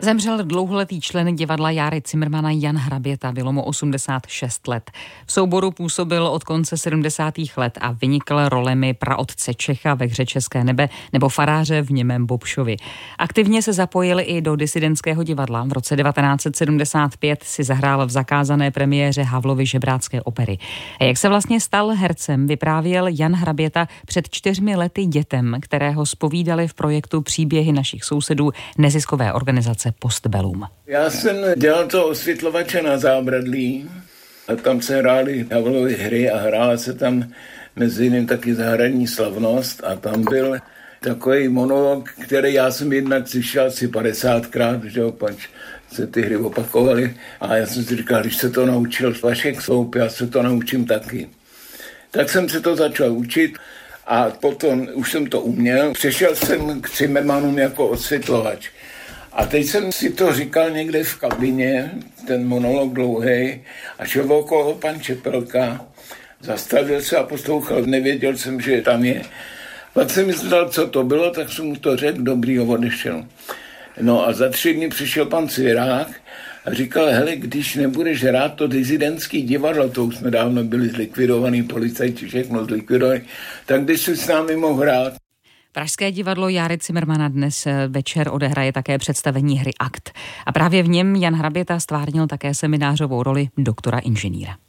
Zemřel dlouholetý člen divadla Járy Cimrmana Jan Hraběta, bylo mu 86 let. V souboru působil od konce 70. let a vynikl rolemi praotce Čecha ve hře České nebe nebo faráře v Němém Bobšovi. Aktivně se zapojil i do disidentského divadla. V roce 1975 si zahrál v zakázané premiéře Havlovy žebrácké opery. A jak se vlastně stal hercem, vyprávěl Jan Hraběta před 4 lety dětem, které ho zpovídali v projektu Příběhy našich sousedů neziskové organizace Postbellum. Já jsem dělal to osvětlovače na Zábradlí a tam se hrály Havlovy hry a hrála se tam mezi jiným taky Zahradní slavnost a tam byl takový monolog, který já jsem jednak slyšel asi 50krát, že pač se ty hry opakovaly a já jsem si říkal, když se to naučil Vašek Sloup, já se to naučím taky. Tak jsem se to začal učit a potom už jsem to uměl. Přešel jsem k Cimrmanům jako osvětlovač. A teď jsem si to říkal někde v kabině, ten monolog dlouhý, a šel okolo pan Čepelka, zastavil se a poslouchal, nevěděl jsem, že tam je. Pak jsem myslel, co to bylo, tak jsem mu to řekl, dobrýho, odešel. No a za 3 dny přišel pan Cvirák a říkal, hele, když nebudeš hrát to disidentský divadlo, to už jsme dávno byli zlikvidovaný, policajti všechno zlikvidovaný, tak když jsi s námi mohl hrát. Pražské divadlo Járy Cimrmana dnes večer odehraje také představení hry Akt. A právě v něm Jan Hraběta stvárnil také seminářovou roli doktora inženýra.